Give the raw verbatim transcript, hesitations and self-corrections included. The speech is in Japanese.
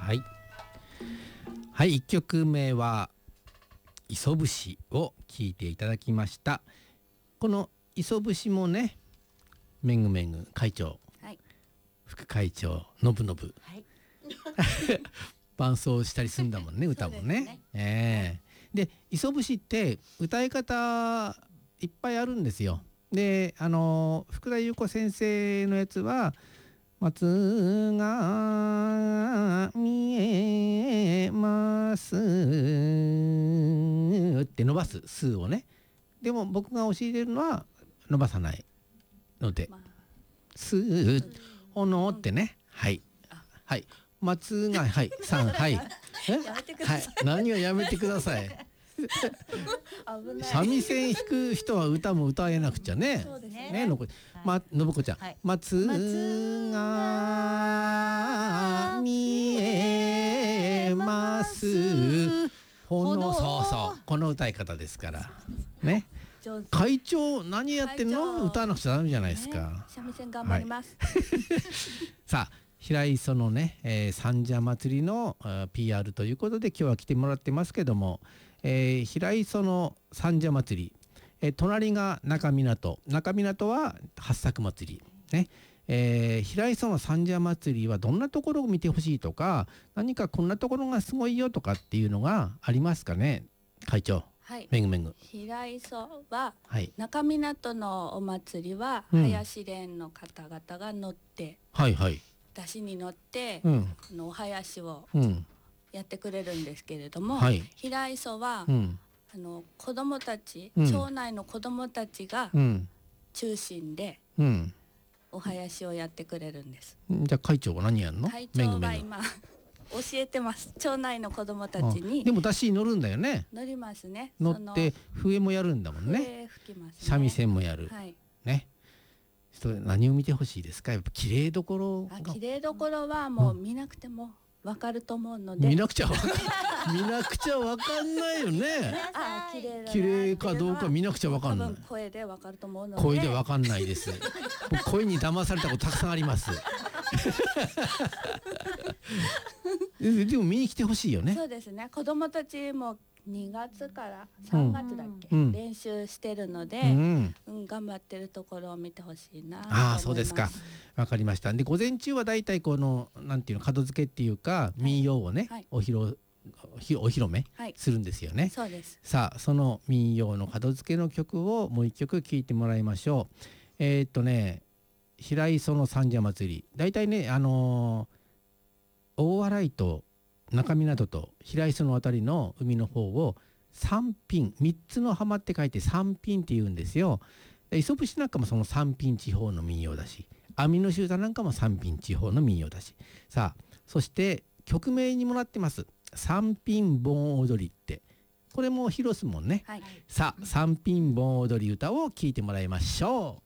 はいはい、いっきょくめは磯節を聴いていただきました。この磯節もね、めぐめぐ会長、はい、副会長のぶのぶ、はい、伴奏したりするんだもんね歌もね。ね、えー、で磯節って歌い方いっぱいあるんですよ。であの福田裕子先生のやつは松が見えますって伸ばす数をね。でも僕が教えてるのは伸ばさないので、すー炎ってね、はいはい松がはい三はいえはい何をやめてください。三味線弾く人は歌も歌えなくちゃね。そうですね。ねのこ、ま信子ちゃん、はい、松が見えます。炎、そうそうこの歌い方ですからね。会長何やってんの？歌わなくちゃダメじゃないですか。 三味線頑張ります。 はい、さあ平磯のね、えー、三社祭りの ピーアール ということで今日は来てもらってますけども、えー、平磯の三社祭り、えー、隣が中港、中港は八作祭りね。えー、平磯の三社祭りはどんなところを見てほしいとか、何かこんなところがすごいよとかっていうのがありますかね、会長。はい、めぐめぐ。 平磯は、はい、中港のお祭りは、うん、林連の方々が乗って、はいはい、出汁に乗って、うん、のお囃子をやってくれるんですけれども、はい、平磯は、うん、あの子どもたち、うん、町内の子どもたちが中心で、うん、お囃子をやってくれるんです。 じゃあ会長は何やるの？ 会長は今教えてます。町内の子どもたちに。 でも出汁に乗るんだよね。 乗りますね。 乗って笛もやるんだもんね。 笛吹きますね。 三味線もやる。はい、ね。何を見てほしいですか？やっぱ綺麗どころ。 あ、綺麗どころはもう見なくてもわかると思うので。 見なくちゃわか見なくちゃわかんないよね。 あ、綺麗だな。 綺麗かどうか見なくちゃわかんない。 声でわかると思うので。 声でわかんないです。声に騙されたことたくさんあります。でも見に来てほしいよね。 そうですね。子供たちもにがつからさんがつだっけ、うん、練習してるので、うんうん、頑張ってるところを見てほしいなと思います。 ああ、そうですか。わかりました。で午前中はだいたいこのなんていうの門付けっていうか民謡をね、はい、お披露お披露目するんですよね。はい、 そうです。 さあその民謡の門付けの曲をもう一曲聴いてもらいましょう。えー、っとね平磯の三社祭り、だいたいねあのー、大洗と中港と平磯のあたりの海の方を三品、三つの浜って書いて三品って言うんですよ。磯節なんかもその三品地方の民謡だし、網の集団なんかも三品地方の民謡だし、さあそして曲名にもなってます三品盆踊りって、これも広すもんね。はい、さあ三品盆踊り歌を聴いてもらいましょう。